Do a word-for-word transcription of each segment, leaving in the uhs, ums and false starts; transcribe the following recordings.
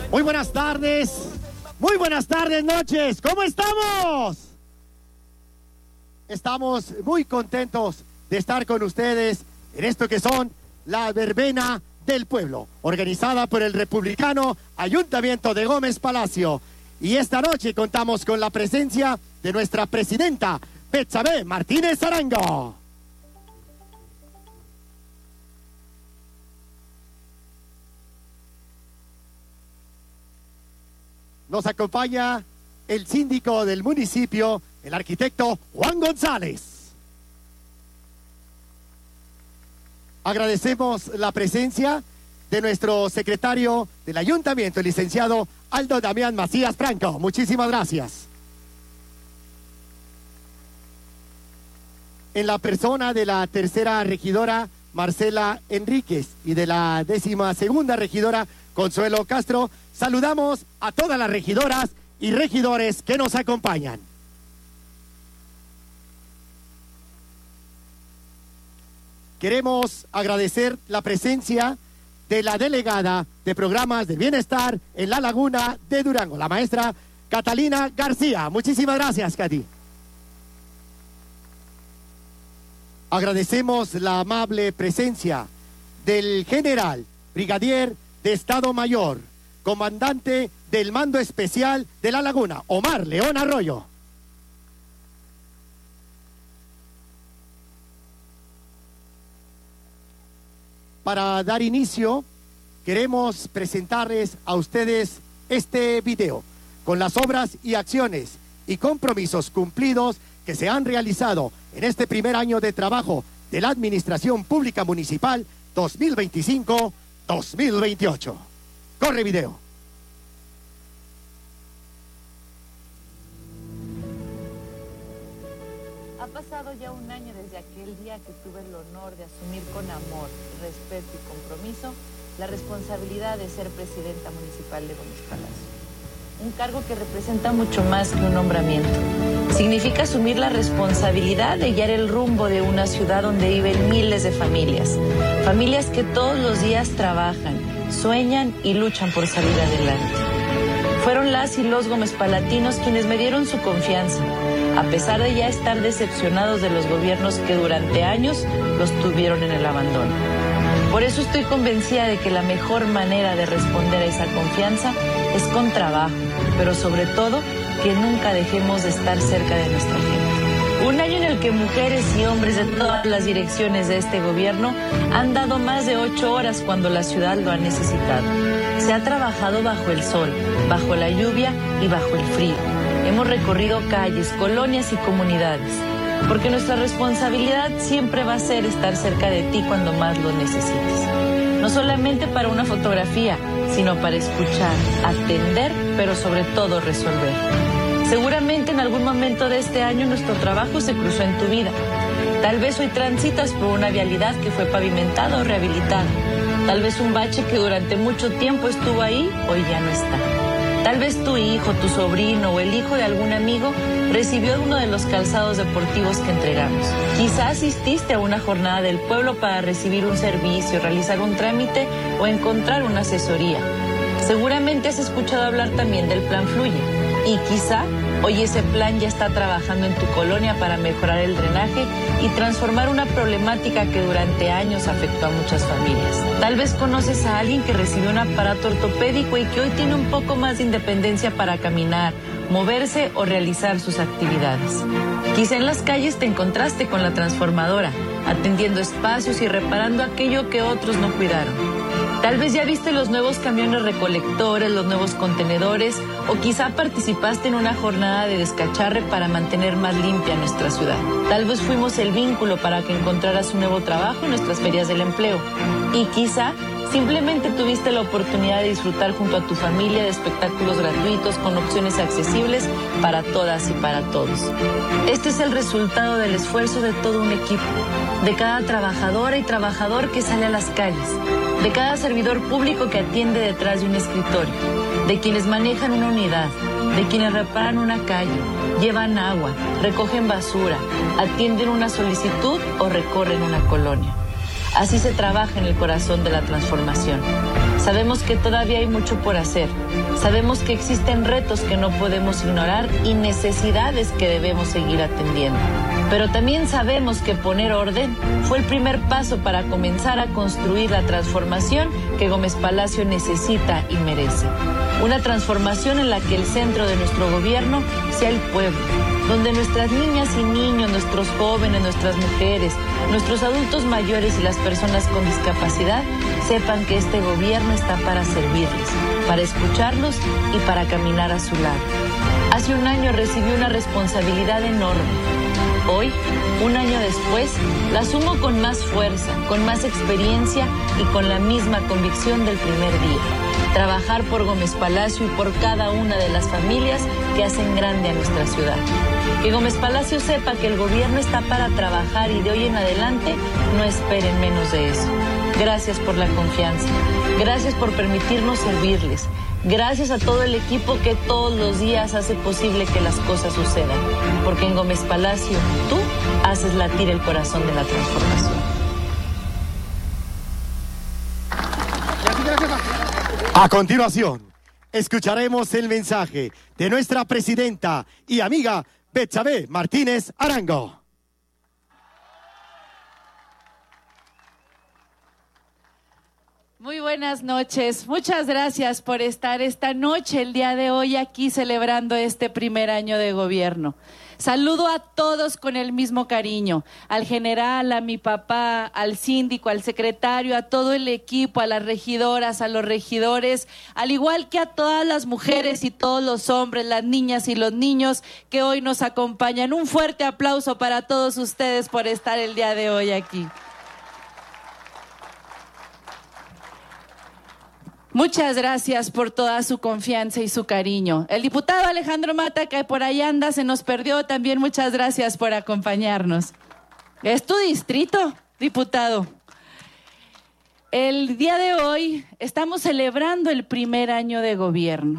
Muy buenas tardes, muy buenas tardes, noches, ¿cómo estamos? Estamos muy contentos de estar con ustedes en esto que son la verbena del pueblo, organizada por el republicano Ayuntamiento de Gómez Palacio. Y esta noche contamos con la presencia de nuestra presidenta, Betsabe Martínez Arango. Nos acompaña el síndico del municipio, el arquitecto Juan González. Agradecemos la presencia de nuestro secretario del ayuntamiento, el licenciado Aldo Damián Macías Franco. Muchísimas gracias. En la persona de la tercera regidora, Marcela Enríquez, y de la décima segunda regidora, Consuelo Castro, saludamos a todas las regidoras y regidores que nos acompañan. Queremos agradecer la presencia de la delegada de programas de bienestar en la Laguna de Durango, la maestra Catalina García. Muchísimas gracias, Katy. Agradecemos la amable presencia del general brigadier de Estado Mayor, comandante del Mando Especial de la Laguna, Omar León Arroyo. Para dar inicio, queremos presentarles a ustedes este video con las obras y acciones y compromisos cumplidos que se han realizado en este primer año de trabajo de la Administración Pública Municipal dos mil veinticinco dos mil veintiocho. Corre video. Ha pasado ya un año desde aquel día que tuve el honor de asumir con amor, respeto y compromiso la responsabilidad de ser presidenta municipal de Gómez Palacio. Un cargo que representa mucho más que un nombramiento. Significa asumir la responsabilidad de guiar el rumbo de una ciudad donde viven miles de familias. Familias que todos los días trabajan, sueñan y luchan por salir adelante. Fueron las y los gómezpalatinos quienes me dieron su confianza, a pesar de ya estar decepcionados de los gobiernos que durante años los tuvieron en el abandono. Por eso estoy convencida de que la mejor manera de responder a esa confianza es con trabajo, pero sobre todo que nunca dejemos de estar cerca de nuestra gente. Un año en el que mujeres y hombres de todas las direcciones de este gobierno han dado más de ocho horas cuando la ciudad lo ha necesitado. Se ha trabajado bajo el sol, bajo la lluvia y bajo el frío. Hemos recorrido calles, colonias y comunidades, porque nuestra responsabilidad siempre va a ser estar cerca de ti cuando más lo necesites. No solamente para una fotografía, sino para escuchar, atender, pero sobre todo resolver. Seguramente en algún momento de este año nuestro trabajo se cruzó en tu vida. Tal vez hoy transitas por una vialidad que fue pavimentada o rehabilitada. Tal vez un bache que durante mucho tiempo estuvo ahí, hoy ya no está. Tal vez tu hijo, tu sobrino o el hijo de algún amigo recibió uno de los calzados deportivos que entregamos. Quizás asististe a una jornada del pueblo para recibir un servicio, realizar un trámite o encontrar una asesoría. Seguramente has escuchado hablar también del Plan Fluye. Y quizá hoy ese plan ya está trabajando en tu colonia para mejorar el drenaje y transformar una problemática que durante años afectó a muchas familias. Tal vez conoces a alguien que recibió un aparato ortopédico y que hoy tiene un poco más de independencia para caminar, moverse o realizar sus actividades. Quizá en las calles te encontraste con la transformadora, atendiendo espacios y reparando aquello que otros no cuidaron. Tal vez ya viste los nuevos camiones recolectores, los nuevos contenedores, o quizá participaste en una jornada de descacharre para mantener más limpia nuestra ciudad. Tal vez fuimos el vínculo para que encontraras un nuevo trabajo en nuestras ferias del empleo. Y quizá simplemente tuviste la oportunidad de disfrutar junto a tu familia de espectáculos gratuitos con opciones accesibles para todas y para todos. Este es el resultado del esfuerzo de todo un equipo, de cada trabajadora y trabajador que sale a las calles, de cada servidor público que atiende detrás de un escritorio, de quienes manejan una unidad, de quienes reparan una calle, llevan agua, recogen basura, atienden una solicitud o recorren una colonia. Así se trabaja en el corazón de la transformación. Sabemos que todavía hay mucho por hacer. Sabemos que existen retos que no podemos ignorar y necesidades que debemos seguir atendiendo. Pero también sabemos que poner orden fue el primer paso para comenzar a construir la transformación que Gómez Palacio necesita y merece. Una transformación en la que el centro de nuestro gobierno sea el pueblo, donde nuestras niñas y niños, nuestros jóvenes, nuestras mujeres, nuestros adultos mayores y las personas con discapacidad sepan que este gobierno está para servirles, para escucharlos y para caminar a su lado. Hace un año recibí una responsabilidad enorme. Hoy, un año después, la asumo con más fuerza, con más experiencia y con la misma convicción del primer día. Trabajar por Gómez Palacio y por cada una de las familias que hacen grande a nuestra ciudad. Que Gómez Palacio sepa que el gobierno está para trabajar y de hoy en adelante no esperen menos de eso. Gracias por la confianza. Gracias por permitirnos servirles. Gracias a todo el equipo que todos los días hace posible que las cosas sucedan. Porque en Gómez Palacio tú haces latir el corazón de la transformación. A continuación, escucharemos el mensaje de nuestra presidenta y amiga Betsabe Martínez Arango. Muy buenas noches. Muchas gracias por estar esta noche, el día de hoy, aquí celebrando este primer año de gobierno. Saludo a todos con el mismo cariño, al general, a mi papá, al síndico, al secretario, a todo el equipo, a las regidoras, a los regidores, al igual que a todas las mujeres y todos los hombres, las niñas y los niños que hoy nos acompañan. Un fuerte aplauso para todos ustedes por estar el día de hoy aquí. Muchas gracias por toda su confianza y su cariño. El diputado Alejandro Mata, que por ahí anda, se nos perdió también. Muchas gracias por acompañarnos. Es tu distrito, diputado. El día de hoy estamos celebrando el primer año de gobierno.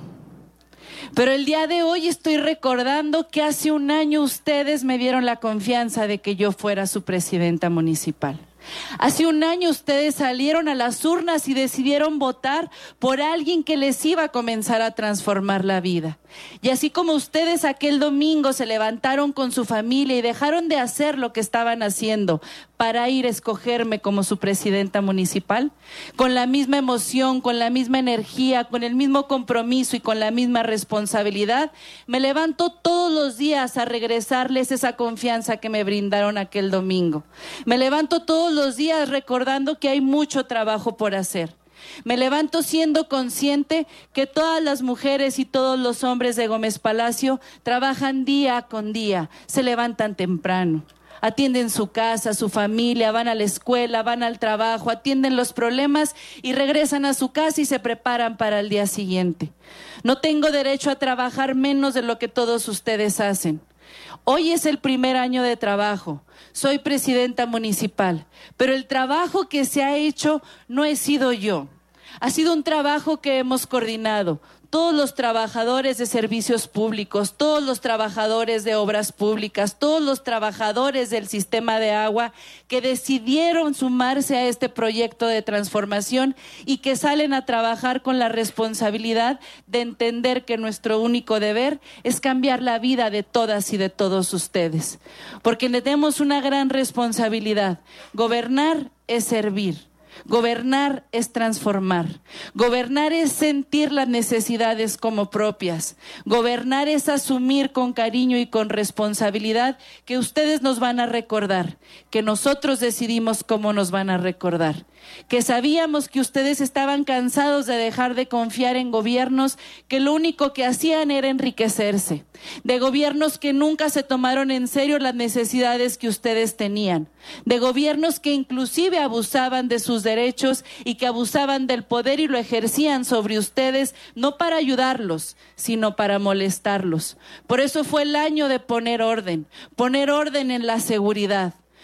Pero el día de hoy estoy recordando que hace un año ustedes me dieron la confianza de que yo fuera su presidenta municipal. Hace un año ustedes salieron a las urnas y decidieron votar por alguien que les iba a comenzar a transformar la vida. Y así como ustedes aquel domingo se levantaron con su familia y dejaron de hacer lo que estaban haciendo para ir a escogerme como su presidenta municipal, con la misma emoción, con la misma energía, con el mismo compromiso y con la misma responsabilidad, me levanto todos los días a regresarles esa confianza que me brindaron aquel domingo. Me levanto todos los días recordando que hay mucho trabajo por hacer. Me levanto siendo consciente que todas las mujeres y todos los hombres de Gómez Palacio trabajan día con día, se levantan temprano, atienden su casa, su familia, van a la escuela, van al trabajo, atienden los problemas y regresan a su casa y se preparan para el día siguiente. No tengo derecho a trabajar menos de lo que todos ustedes hacen. Hoy es el primer año de trabajo, soy presidenta municipal, pero el trabajo que se ha hecho no he sido yo, ha sido un trabajo que hemos coordinado. Todos los trabajadores de servicios públicos, todos los trabajadores de obras públicas, todos los trabajadores del sistema de agua que decidieron sumarse a este proyecto de transformación y que salen a trabajar con la responsabilidad de entender que nuestro único deber es cambiar la vida de todas y de todos ustedes. Porque tenemos una gran responsabilidad. Gobernar es servir. Gobernar es transformar, gobernar es sentir las necesidades como propias, gobernar es asumir con cariño y con responsabilidad que ustedes nos van a recordar, que nosotros decidimos cómo nos van a recordar, que sabíamos que ustedes estaban cansados de dejar de confiar en gobiernos que lo único que hacían era enriquecerse, de gobiernos que nunca se tomaron en serio las necesidades que ustedes tenían, de gobiernos que inclusive abusaban de sus derechos y que abusaban del poder y lo ejercían sobre ustedes, no para ayudarlos, sino para molestarlos. Por eso fue el año de poner orden, poner orden en la seguridad,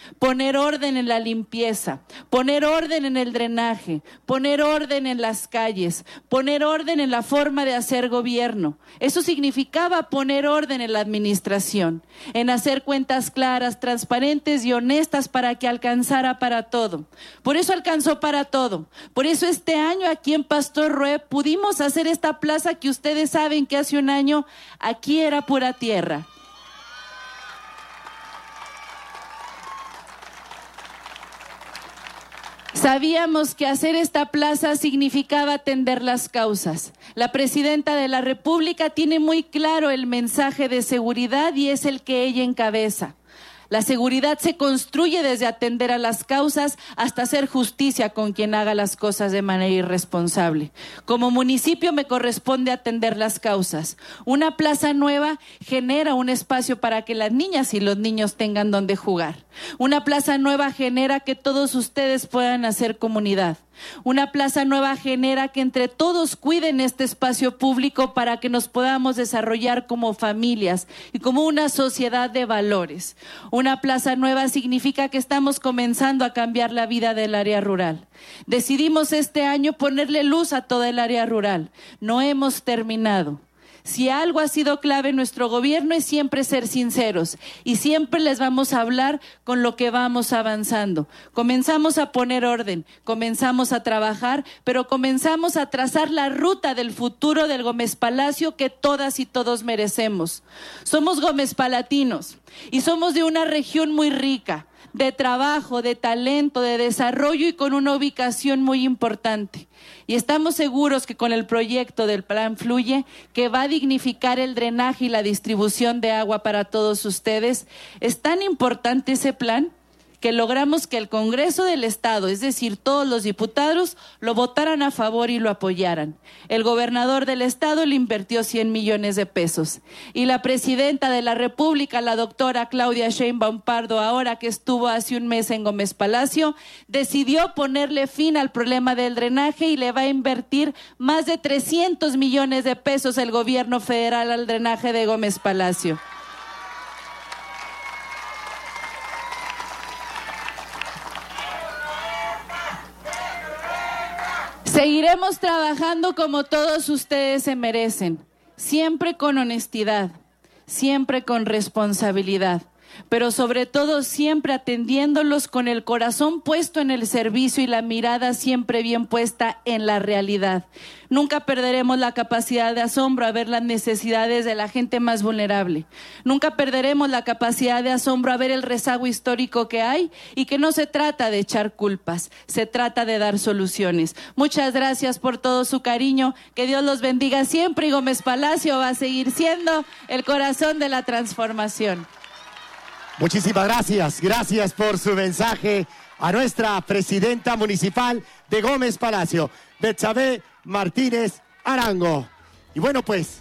poner orden en la limpieza, poner orden en el drenaje, poner orden en las calles, poner orden en la forma de hacer gobierno. Eso significaba poner orden en la administración, en hacer cuentas claras, transparentes y honestas para que alcanzara para todo. Por eso alcanzó para todo. Por eso este año aquí en Pastor Rué pudimos hacer esta plaza que ustedes saben que hace un año aquí era pura tierra. Sabíamos que hacer esta plaza significaba atender las causas. La presidenta de la República tiene muy claro el mensaje de seguridad y es el que ella encabeza. La seguridad se construye desde atender a las causas hasta hacer justicia con quien haga las cosas de manera irresponsable. Como municipio me corresponde atender las causas. Una plaza nueva genera un espacio para que las niñas y los niños tengan donde jugar. Una plaza nueva genera que todos ustedes puedan hacer comunidad. Una plaza nueva genera que entre todos cuiden este espacio público para que nos podamos desarrollar como familias y como una sociedad de valores. Una plaza nueva significa que estamos comenzando a cambiar la vida del área rural. Decidimos este año ponerle luz a toda el área rural. No hemos terminado. Si algo ha sido clave en nuestro gobierno es siempre ser sinceros y siempre les vamos a hablar con lo que vamos avanzando. Comenzamos a poner orden, comenzamos a trabajar, pero comenzamos a trazar la ruta del futuro del Gómez Palacio que todas y todos merecemos. Somos Gómez Palatinos y somos de una región muy rica, de trabajo, de talento, de desarrollo y con una ubicación muy importante. Y estamos seguros que con el proyecto del Plan Fluye, que va a dignificar el drenaje y la distribución de agua para todos ustedes, es tan importante ese plan que logramos que el Congreso del Estado, es decir, todos los diputados, lo votaran a favor y lo apoyaran. El gobernador del Estado le invirtió cien millones de pesos. Y la presidenta de la República, la doctora Claudia Sheinbaum Pardo, ahora que estuvo hace un mes en Gómez Palacio, decidió ponerle fin al problema del drenaje y le va a invertir más de trescientos millones de pesos el gobierno federal al drenaje de Gómez Palacio. Seguiremos trabajando como todos ustedes se merecen, siempre con honestidad, siempre con responsabilidad, pero sobre todo siempre atendiéndolos con el corazón puesto en el servicio y la mirada siempre bien puesta en la realidad. Nunca perderemos la capacidad de asombro a ver las necesidades de la gente más vulnerable. Nunca perderemos la capacidad de asombro a ver el rezago histórico que hay y que no se trata de echar culpas, se trata de dar soluciones. Muchas gracias por todo su cariño, que Dios los bendiga siempre y Gómez Palacio va a seguir siendo el corazón de la transformación. Muchísimas gracias, gracias por su mensaje a nuestra presidenta municipal de Gómez Palacio, Betsabe Martínez Arango. Y bueno, pues...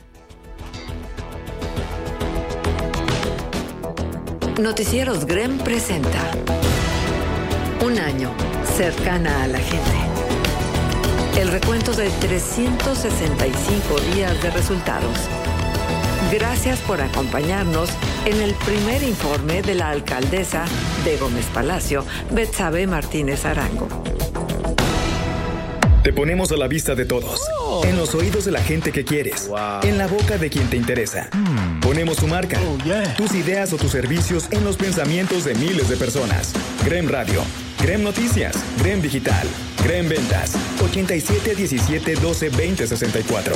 Noticieros Grem presenta Un año cercana a la gente. El recuento de trescientos sesenta y cinco días de resultados. Gracias por acompañarnos en el primer informe de la alcaldesa de Gómez Palacio, Betsabe Martínez Arango. Te ponemos a la vista de todos, oh. en los oídos de la gente que quieres, wow. en la boca de quien te interesa. Mm. Ponemos tu marca, oh, yeah. tus ideas o tus servicios en los pensamientos de miles de personas. Grem Radio, Grem Noticias, Grem Digital, Grem Ventas, ochenta y siete, diecisiete, doce, veinte, sesenta y cuatro.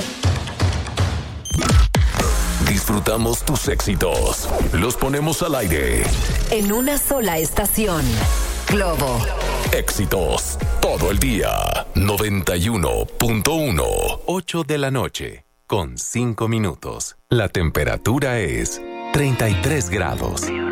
Disfrutamos tus éxitos. Los ponemos al aire. En una sola estación. Globo. Éxitos. Todo el día. noventa y uno punto uno. ocho de la noche. Con cinco minutos. La temperatura es treinta y tres grados.